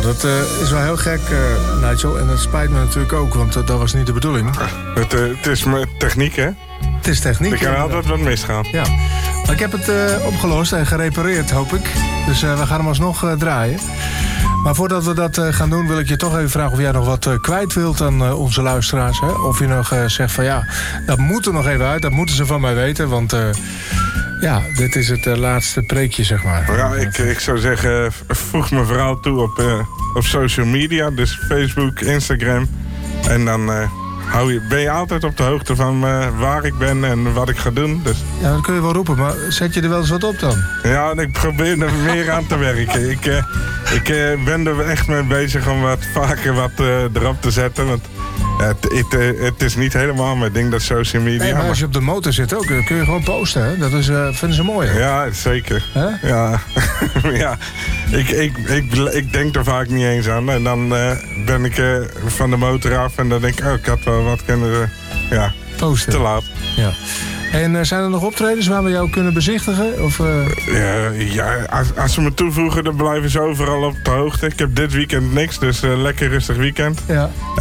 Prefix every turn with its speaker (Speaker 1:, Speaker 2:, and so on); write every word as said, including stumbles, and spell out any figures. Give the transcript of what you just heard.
Speaker 1: dat uh, is wel heel gek, uh, Nigel. En dat spijt me natuurlijk ook, want uh, dat was niet de bedoeling.
Speaker 2: Het, uh, het is techniek, hè?
Speaker 1: Het is techniek.
Speaker 2: Er kan altijd wat misgaan.
Speaker 1: Ja. Maar ik heb het uh, opgelost en gerepareerd, hoop ik. Dus uh, we gaan hem alsnog uh, draaien. Maar voordat we dat uh, gaan doen, wil ik je toch even vragen of jij nog wat uh, kwijt wilt aan uh, onze luisteraars. Hè? Of je nog uh, zegt van ja, dat moet er nog even uit. Dat moeten ze van mij weten, want uh, ja, dit is het uh, laatste preekje, zeg maar.
Speaker 2: Ja, ik, ik zou zeggen, voeg me vooral toe op, uh, op social media. Dus Facebook, Instagram. En dan uh, hou je, ben je altijd op de hoogte van uh, waar ik ben en wat ik ga doen. Dus.
Speaker 1: Ja, dat kun je wel roepen, maar zet je er wel eens wat op dan?
Speaker 2: Ja, ik probeer er meer aan te werken. Ik, uh, ik uh, ben er echt mee bezig om wat vaker wat uh, erop te zetten. Want uh, het, het, uh, het is niet helemaal mijn ding, dat social media.
Speaker 1: Nee, maar als je op de motor zit ook, kun je gewoon posten. Hè? Dat is, uh, vinden ze mooi. Hè?
Speaker 2: Ja, zeker.
Speaker 1: Huh?
Speaker 2: Ja, ja. Ik, ik, ik, ik denk er vaak niet eens aan. En dan uh, ben ik uh, van de motor af en dan denk ik, oh, ik had wel wat kunnen uh, ja,
Speaker 1: posten.
Speaker 2: Te laat.
Speaker 1: Ja. En uh, zijn er nog optredens waar we jou kunnen bezichtigen? Of, uh...
Speaker 2: ja, ja als, als ze me toevoegen, dan blijven ze overal op de hoogte. Ik heb dit weekend niks, dus uh, lekker rustig weekend.
Speaker 1: Ja.